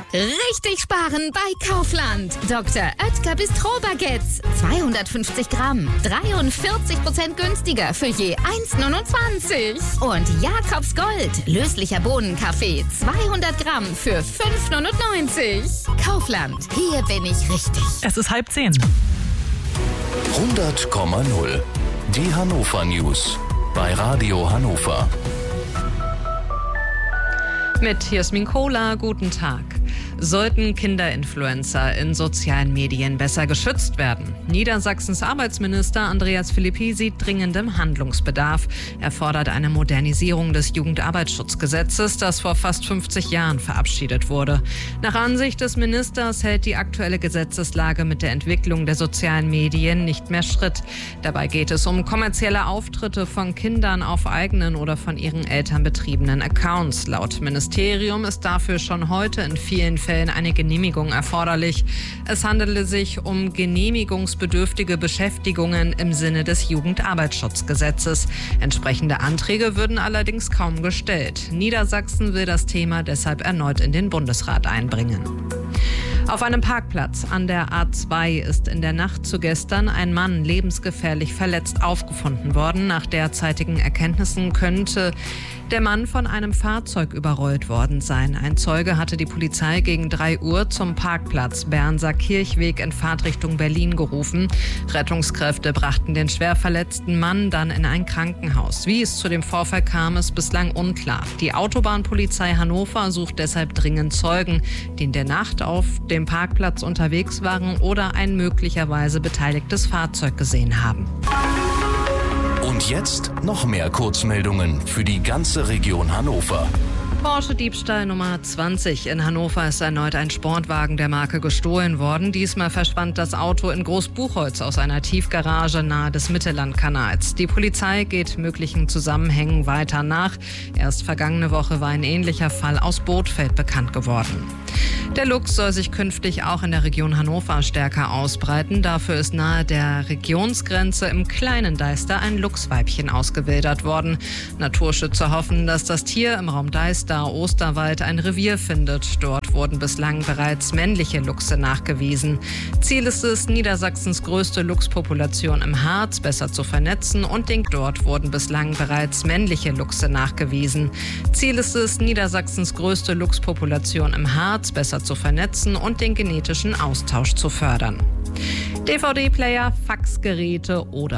Richtig sparen bei Kaufland. Dr. Oetker Bistro-Baguettes. 250 Gramm. 43% günstiger für je 1,29. Und Jakobs Gold. Löslicher Bohnenkaffee. 200 Gramm für 5,99. Kaufland. Hier bin ich richtig. Es ist 9:30. 100,0. Die Hannover News. Bei Radio Hannover. Mit Jasmin Kohler, guten Tag. Sollten Kinderinfluencer in sozialen Medien besser geschützt werden? Niedersachsens Arbeitsminister Andreas Philippi sieht dringendem Handlungsbedarf. Er fordert eine Modernisierung des Jugendarbeitsschutzgesetzes, das vor fast 50 Jahren verabschiedet wurde. Nach Ansicht des Ministers hält die aktuelle Gesetzeslage mit der Entwicklung der sozialen Medien nicht mehr Schritt. Dabei geht es um kommerzielle Auftritte von Kindern auf eigenen oder von ihren Eltern betriebenen Accounts. Laut Ministerium ist dafür schon heute in vielen Fällen eine Genehmigung erforderlich. Es handele sich um genehmigungsbedürftige Beschäftigungen im Sinne des Jugendarbeitsschutzgesetzes. Entsprechende Anträge würden allerdings kaum gestellt. Niedersachsen will das Thema deshalb erneut in den Bundesrat einbringen. Auf einem Parkplatz an der A2 ist in der Nacht zu gestern ein Mann lebensgefährlich verletzt aufgefunden worden. Nach derzeitigen Erkenntnissen könnte der Mann von einem Fahrzeug überrollt worden sein. Ein Zeuge hatte die Polizei gegen 3 Uhr zum Parkplatz Bernser Kirchweg in Fahrtrichtung Berlin gerufen. Rettungskräfte brachten den schwer verletzten Mann dann in ein Krankenhaus. Wie es zu dem Vorfall kam, ist bislang unklar. Die Autobahnpolizei Hannover sucht deshalb dringend Zeugen, die in der Nacht auf dem Parkplatz unterwegs waren oder ein möglicherweise beteiligtes Fahrzeug gesehen haben. Und jetzt noch mehr Kurzmeldungen für die ganze Region Hannover. Porsche-Diebstahl Nummer 20. In Hannover ist erneut ein Sportwagen der Marke gestohlen worden. Diesmal verschwand das Auto in Großbuchholz aus einer Tiefgarage nahe des Mittellandkanals. Die Polizei geht möglichen Zusammenhängen weiter nach. Erst vergangene Woche war ein ähnlicher Fall aus Bothfeld bekannt geworden. Der Luchs soll sich künftig auch in der Region Hannover stärker ausbreiten. Dafür ist nahe der Regionsgrenze im kleinen Deister ein Luchsweibchen ausgewildert worden. Naturschützer hoffen, dass das Tier im Raum Deister-Osterwald ein Revier findet. Dort wurden bislang bereits männliche Luchse nachgewiesen. Ziel ist es, Niedersachsens größte Luchspopulation im Harz besser zu vernetzen und dort wurden bislang bereits männliche Luchse nachgewiesen. Ziel ist es, Niedersachsens größte Luchspopulation im Harz besser zu vernetzen und den genetischen Austausch zu fördern. DVD-Player, Faxgeräte oder